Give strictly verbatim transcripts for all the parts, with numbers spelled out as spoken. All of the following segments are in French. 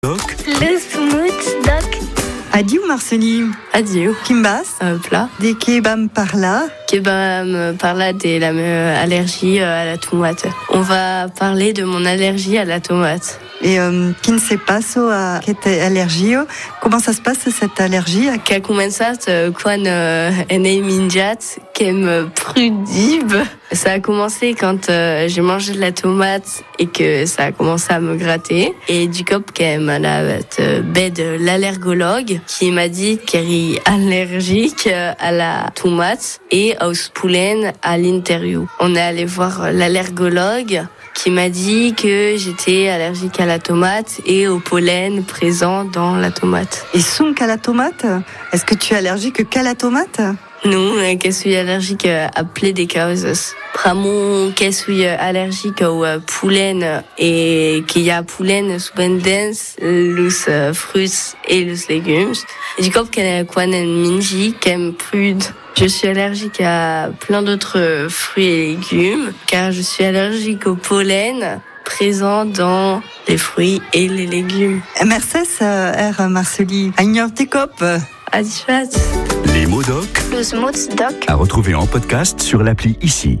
Doc. Le smooth doc. Adieu Marcelie. Adieu. Kimbas. Euh, plat. Des kebab par là. Kebab par là de la euh, allergie à la tomate. On va parler de mon allergie à la tomate. Et euh, qui ne sait pas so à cette allergie. Comment ça se passe cette allergie? Qu'a commencé quand euh, est minjat qu'aime prudib. Ça a commencé quand euh, j'ai mangé de la tomate et que ça a commencé à me gratter. Et du coup, qu'elle m'a bête l'allergologue qui m'a dit qu'elle est allergique à la tomate et au pollen à l'intérieur. On est allé voir l'allergologue qui m'a dit que j'étais allergique à la tomate et au pollen présent dans la tomate. Et son qu'à la tomate? Est-ce que tu es allergique qu'à la tomate? Non, que je suis allergique à plein de causes. Pramon, que je suis allergique au pollen et qu'il y a pollen souvent dense, les fruits et les légumes. Et du coup, quand on minji, qu'aime prude. Je suis allergique à plein d'autres fruits et légumes, car je suis allergique au pollen présent dans les fruits et les légumes. Merci, R. Marcelie. Agnor Tekop. Adieu. Les mots doc. Le smooth doc. À retrouver en podcast sur l'appli Ici.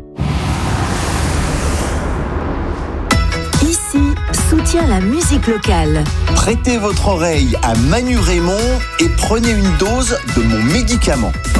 Ici soutient la musique locale. Prêtez votre oreille à Manu Raymond et prenez une dose de mon médicament.